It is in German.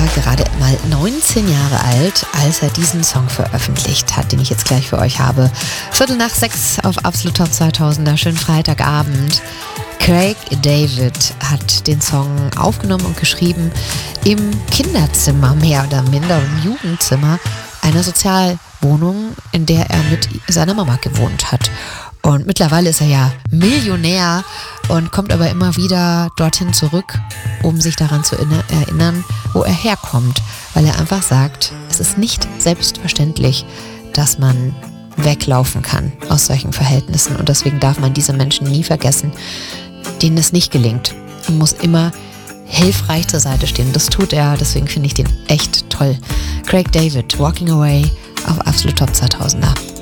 gerade mal 19 Jahre alt, als er diesen Song veröffentlicht hat, den ich jetzt gleich für euch habe. 5:45 auf Absolut Top 2000er, schönen Freitagabend. Craig David hat den Song aufgenommen und geschrieben im Kinderzimmer, mehr oder minder im Jugendzimmer einer Sozialwohnung, in der er mit seiner Mama gewohnt hat. Und mittlerweile ist er ja Millionär und kommt aber immer wieder dorthin zurück, um sich daran zu erinnern, wo er herkommt. Weil er einfach sagt, es ist nicht selbstverständlich, dass man weglaufen kann aus solchen Verhältnissen. Und deswegen darf man diese Menschen nie vergessen, denen es nicht gelingt. Man muss immer hilfreich zur Seite stehen. Das tut er, deswegen finde ich den echt toll. Craig David, Walking Away auf Absolut Top 2000er.